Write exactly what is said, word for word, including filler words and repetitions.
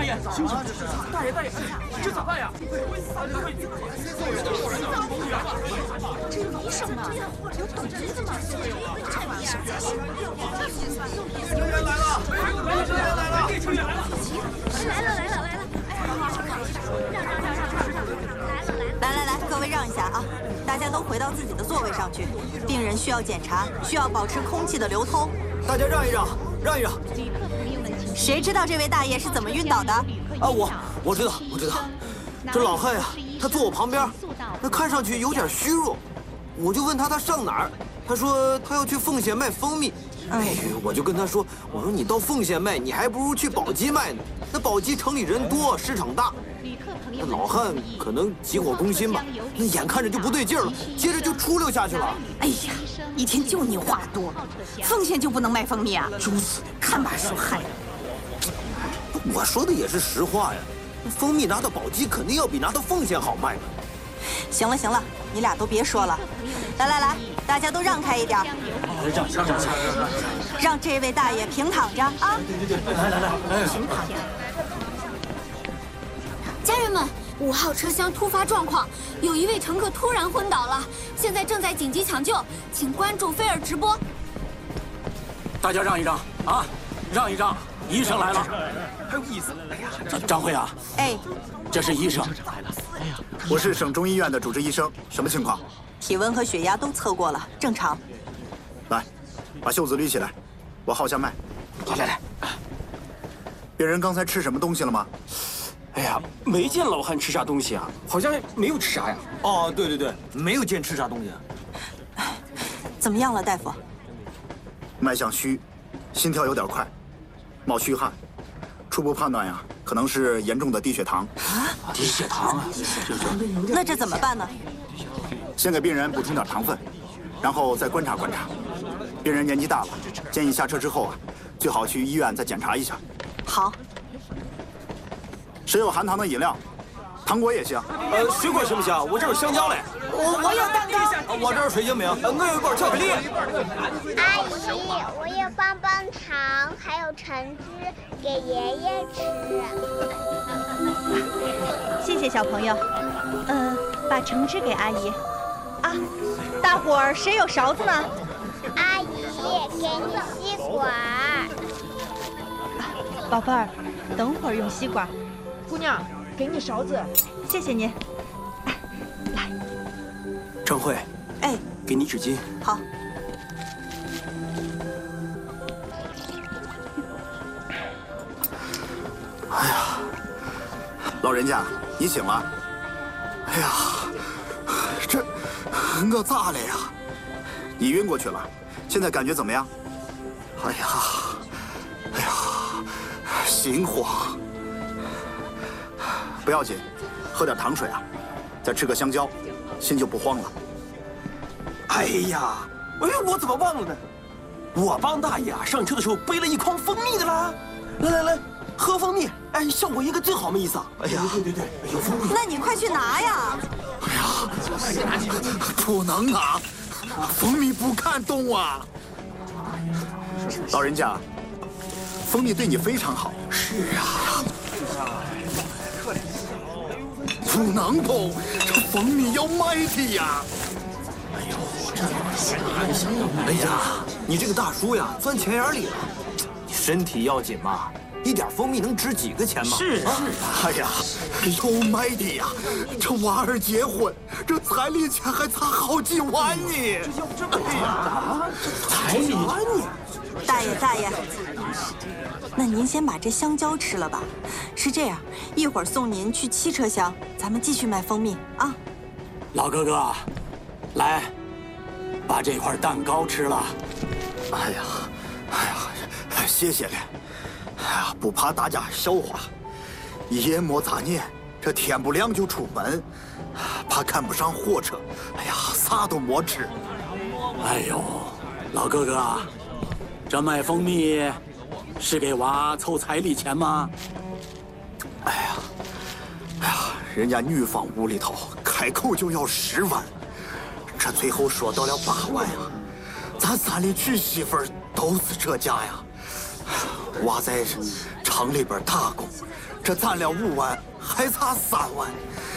爷，醒醒！大爷，大爷，这咋办呀？ 这有医生吗？有懂医的吗？这医生才行。 有人来了！来了来了来了！列车员来了！ 来了来了来了！哎，让让让让让让让！ 来来来，各位让一下啊！大家都回到自己的座位上去。病人需要检查，需要保持空气的流通。 大家让一让，让一让。 谁知道这位大爷是怎么晕倒的？ 啊，我我知道，我知道。这老汉呀，他坐我旁边，那看上去有点虚弱。我就问他他上哪儿，他说他要去奉贤卖蜂蜜。哎，我就跟他说，我说你到奉贤卖，你还不如去宝鸡卖呢。那宝鸡城里人多，市场大。那老汉可能急火攻心吧，那眼看着就不对劲了，接着就出溜下去了。 哎呀，一天就你话多，奉贤就不能卖蜂蜜啊？ 如此， 看把手害的。 我说的也是实话呀，蜂蜜拿到宝鸡肯定要比拿到奉贤好卖。 行了行了，你俩都别说了，来来来，大家都让开一点。 让让让让让， 让这位大爷平躺着啊！ 对对对，来来来， 平躺着。 家人们，五号车厢突发状况，有一位乘客突然昏倒了，现在正在紧急抢救，请关注菲尔直播。 大家让一让啊，让一让，医生来了，还有意思。哎呀，张慧啊， 哎， 这是医生。 哎呀，我是省中医院的主治医生，什么情况？ 体温和血压都测过了，正常。 来，把袖子捋起来，我号下脉。 来来来， 病人刚才吃什么东西了吗？ 哎呀，没见老汉吃啥东西啊，好像没有吃啥呀。 哦，对对对，没有见吃啥东西。 怎么样了，大夫？ 脉象虚，心跳有点快，冒虚汗，初步判断呀，可能是严重的低血糖。 啊， 低血糖啊！ 那这怎么办呢？ 先给病人补充点糖分，然后再观察观察。病人年纪大了，建议下车之后啊，最好去医院再检查一下。 好。 谁有含糖的饮料？糖果也行。 呃，水果行不行？我这有香蕉嘞。 我我有蛋糕。 我这儿水晶饼，我有一罐巧克力。 阿姨，我有棒棒糖，还有橙汁，给爷爷吃。 谢谢小朋友。嗯、呃，把橙汁给阿姨。啊，大伙儿谁有勺子呢？ 阿姨，给你吸管。 宝贝儿，等会儿用吸管。 姑娘，给你勺子。 谢谢您。来， 张慧， 哎， 给你纸巾。 好。 哎呀，老人家，你醒了。哎呀，这我咋了呀？你晕过去了，现在感觉怎么样？哎呀，哎呀，心慌。不要紧，喝点糖水啊，再吃个香蕉，心就不慌了。 哎呀，哎，我怎么忘了呢？我帮大爷啊上车的时候背了一筐蜂蜜的啦。来来来，喝蜂蜜，哎，效果应该最好没意思啊。哎呀，对对对，有蜂蜜。 那你快去拿呀！ 哎呀，不能拿，蜂蜜不看动啊。老人家，蜂蜜对你非常好。 是啊。 不能动，这蜂蜜要卖的呀！ 哎呦，这哎呀，你这个大叔呀，钻钱眼里了。你身体要紧嘛，一点蜂蜜能值几个钱嘛？ 是啊， 哎呀，要卖的呀！这娃儿结婚，这彩礼钱还差好几万呢！ 这要这么贵啊？彩礼万呢？ 大爷大爷。那您先把这香蕉吃了吧。是这样，一会儿送您去七车厢，咱们继续卖蜂蜜啊。 老哥哥，来，把这块蛋糕吃了。 哎呀，哎呀，谢谢了。哎呀，不怕大家笑话，夜没咋念，这天不亮就出门，怕赶不上火车。哎呀，啥都没吃。 哎呦，老哥哥，这卖蜂蜜是给娃凑彩礼钱吗？ 哎呀，哎呀，人家女方屋里头开口就要十万，这最后说到了八万呀！咱三里娶媳妇儿都是这价呀！娃在厂里边大工，这攒了五万，还差三万。